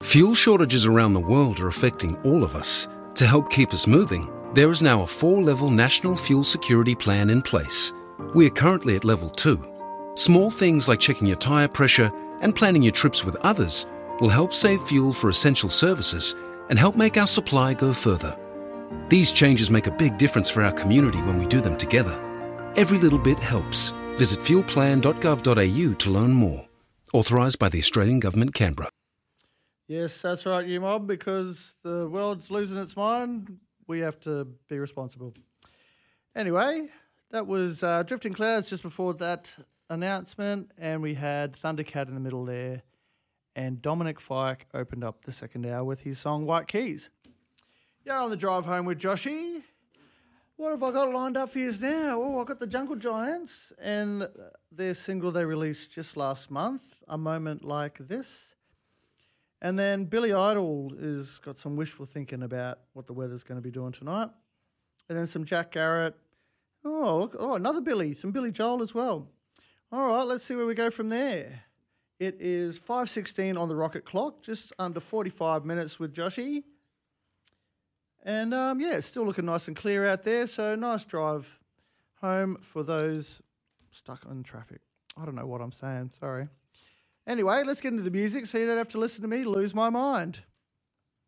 Fuel shortages around the world are affecting all of us. To help keep us moving, there is now a 4-level national fuel security plan in place. We are currently at level 2. Small things like checking your tyre pressure and planning your trips with others will help save fuel for essential services and help make our supply go further. These changes make a big difference for our community when we do them together. Every little bit helps. Visit fuelplan.gov.au to learn more. Authorised by the Australian Government, Canberra. Yes, that's right, you mob, because the world's losing its mind. We have to be responsible. Anyway, that was Drifting Clouds just before that announcement, and we had Thundercat in the middle there, and Dominic Fike opened up the second hour with his song White Keys. You're on the drive home with Joshy. What have I got lined up for you now? Oh, I've got the Jungle Giants and their single they released just last month, A Moment Like This. And then Billy Idol has got some wishful thinking about what the weather's going to be doing tonight. And then some Jack Garrett. Oh, another Billy, some Billy Joel as well. All right, let's see where we go from there. It is 5:16 on the rocket clock, just under 45 minutes with Joshy. And, it's still looking nice and clear out there, so nice drive home for those stuck in traffic. I don't know what I'm saying, sorry. Anyway, let's get into the music so you don't have to listen to me lose my mind.